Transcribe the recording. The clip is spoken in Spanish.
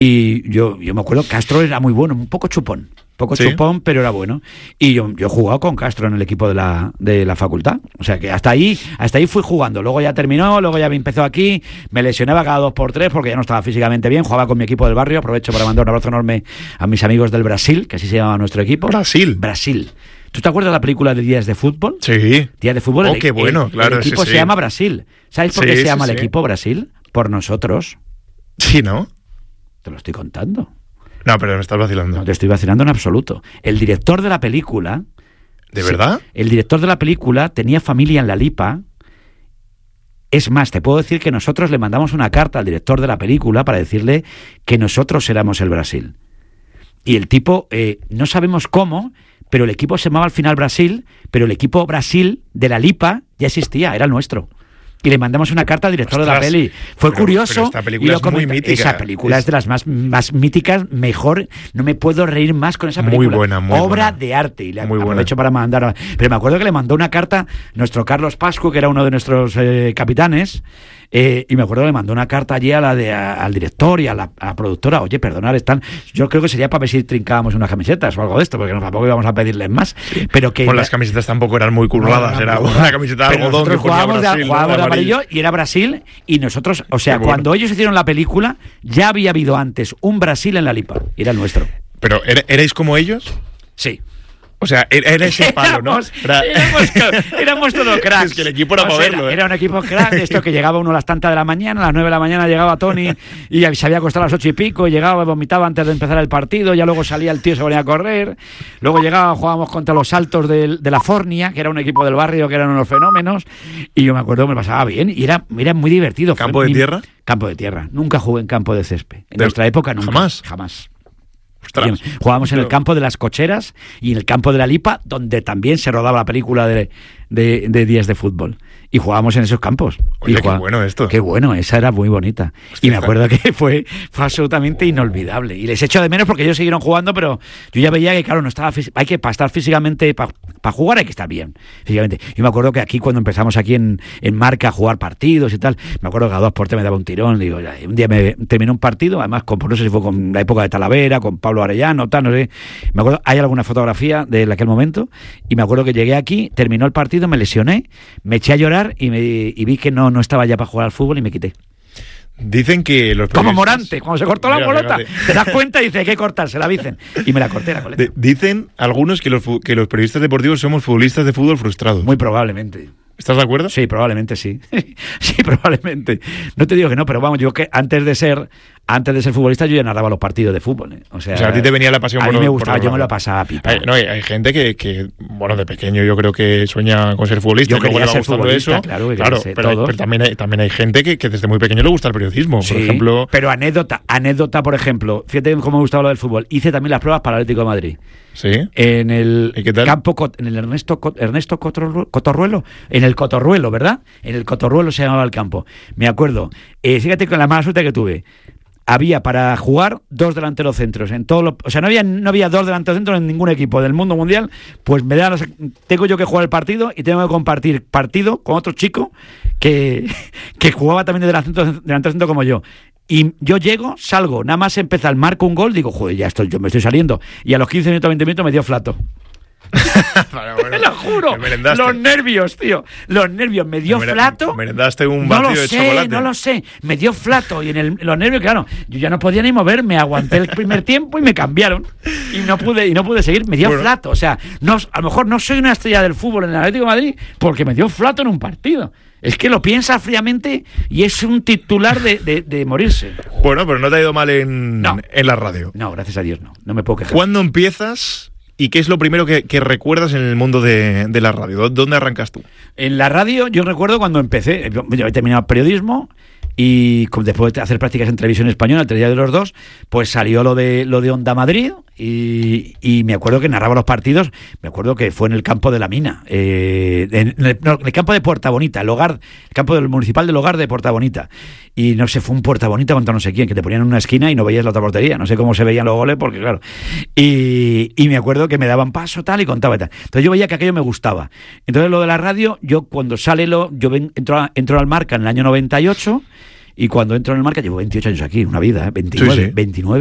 Y yo me acuerdo, Castro era muy bueno, un poco chupón. ¿Sí? Chupón, pero era bueno. Y yo he jugado con Castro en el equipo de la facultad. O sea que hasta ahí fui jugando. Luego ya terminó, luego ya me empezó aquí. Me lesionaba cada 2x3 porque ya no estaba físicamente bien. Jugaba con mi equipo del barrio. Aprovecho para mandar un abrazo enorme a mis amigos del Brasil, que así se llama nuestro equipo. Brasil. ¿Tú te acuerdas de la película de Días de Fútbol? Sí. Días de Fútbol. Qué bueno, claro. El equipo se llama Brasil. ¿Sabes por qué se llama el equipo Brasil? Por nosotros. Sí, ¿no? Te lo estoy contando. No, pero me estás vacilando. No te estoy vacilando en absoluto. El director de la película... ¿De verdad? El director de la película tenía familia en La Lipa. Es más, te puedo decir que nosotros le mandamos una carta al director de la película para decirle que nosotros éramos el Brasil. Y el tipo, no sabemos cómo, pero el equipo se llamaba al final Brasil, pero el equipo Brasil de La Lipa ya existía, era el nuestro. Y le mandamos una carta al director de la peli. Fue curioso. Pero esta película es muy mítica. Esa película es de las más míticas, mejor. No me puedo reír más con esa película. Muy buena, Obra de arte. Y le muy aprovecho para mandar. Pero me acuerdo que le mandó una carta nuestro Carlos Pascu, que era uno de nuestros capitanes. Y me acuerdo que le mandó una carta allí al director y a la productora. Oye, perdonad, yo creo que sería para ver si trincábamos unas camisetas o algo de esto, porque tampoco íbamos a pedirles más. Pero que las camisetas tampoco eran muy curradas, era una camiseta de algodón que ponía Brasil. Jugábamos de amarillo y era Brasil, y nosotros, o sea, cuando ellos hicieron la película, ya había habido antes un Brasil en La Lipa, y era el nuestro. ¿Pero erais como ellos? Sí. O sea, era ese palo, ¿no? Éramos todos cracks. Es que el equipo era para verlo. Era un equipo crack, esto que llegaba uno a las tantas de la mañana, a las 9 de la mañana llegaba Tony y se había acostado a las 8 y pico, y llegaba, vomitaba antes de empezar el partido, ya luego salía el tío, se ponía a correr, luego llegaba, jugábamos contra los Altos de la Fornia, que era un equipo del barrio, que eran unos fenómenos, y yo me acuerdo que me pasaba bien, y era muy divertido. ¿Campo de tierra? Campo de tierra. Nunca jugué en campo de césped. En nuestra época nunca. ¿Jamás? Ostras, jugábamos en el campo de las Cocheras y en el campo de La Lipa, donde también se rodaba la película de Días de Fútbol. Y jugábamos en esos campos. Oye, qué bueno esto. Qué bueno, esa era muy bonita. Hostia, y me acuerdo que fue absolutamente inolvidable. Y les echo de menos porque ellos siguieron jugando, pero yo ya veía que, claro, no estaba hay que para estar físicamente, para jugar hay que estar bien físicamente. Yo me acuerdo que aquí, cuando empezamos aquí en Marca a jugar partidos y tal, me acuerdo que a 2x me daba un tirón. Digo, un día me terminé un partido, además, no sé si fue con la época de Talavera, con Pablo Arellano, tal, no sé. Me acuerdo, hay alguna fotografía de aquel momento, y me acuerdo que llegué aquí, terminó el partido, me lesioné, me eché a llorar y vi que no estaba ya para jugar al fútbol y me quité. Dicen que los como Morante, cuando se cortó la bolota, te das cuenta y dice, hay que cortársela, dicen. Y me la corté la coleta. Dicen algunos que los periodistas deportivos somos futbolistas de fútbol frustrados. Muy probablemente. ¿Estás de acuerdo? Sí, probablemente sí. Sí, probablemente. No te digo que no, pero vamos, yo que antes de ser futbolista yo ya narraba los partidos de fútbol, ¿eh? O sea, a ti te venía la pasión. A mí me gustaba, yo me lo pasaba pipa. Hay gente que, bueno, de pequeño yo creo que sueña con ser futbolista. Yo quería ser futbolista, eso. Claro, pero también hay gente que desde muy pequeño le gusta el periodismo, sí, por ejemplo. Pero anécdota, por ejemplo, fíjate cómo me gustaba lo del fútbol. Hice también las pruebas para el Atlético de Madrid. Sí. En el campo, en el Ernesto Cotorruelo, en el Cotorruelo, ¿verdad? En el Cotorruelo se llamaba el campo. Me acuerdo. Fíjate con la mala suerte que tuve. Había para jugar 2 delanteros centros en todos o sea, no había 2 delanteros centros en ningún equipo del mundo mundial. Pues tengo yo que jugar el partido y tengo que compartir partido con otro chico que jugaba también de delantero centro como yo. Y yo salgo, nada más empezar, marco un gol, digo, joder, yo me estoy saliendo. Y a los 15 minutos, 20 minutos me dio flato. Te lo juro, los nervios, tío. Los nervios, me dio flato. ¿Merendaste un batido de chocolate? No lo sé, me dio flato. Y en los nervios, claro, yo ya no podía ni moverme. Aguanté el primer tiempo y me cambiaron. Y no pude seguir, me dio flato. O sea, a lo mejor no soy una estrella del fútbol en el Atlético de Madrid porque me dio flato en un partido. Es que lo piensas fríamente y es un titular de morirse. Bueno, pero no te ha ido mal en la radio. No, gracias a Dios no me puedo quejar. ¿Cuándo empiezas y qué es lo primero que recuerdas en el mundo de la radio? ¿Dónde arrancas tú? En la radio yo recuerdo cuando empecé, yo he terminado periodismo y después de hacer prácticas en televisión española, el Telediario de los Dos, pues salió lo de Onda Madrid y me acuerdo que narraba los partidos, me acuerdo que fue en el campo de la Mina, en el campo de Puerta Bonita, el campo del municipal del Hogar de Puerta Bonita, y no sé, fue un Puerta Bonita contra no sé quién, que te ponían en una esquina y no veías la otra portería, no sé cómo se veían los goles, porque claro, y me acuerdo que me daban paso tal y contaba y tal, entonces yo veía que aquello me gustaba, entonces lo de la radio, yo cuando entro al Marca en el año 98, Y cuando entro en el Marca, llevo 28 años aquí, una vida, 29, sí, sí. 29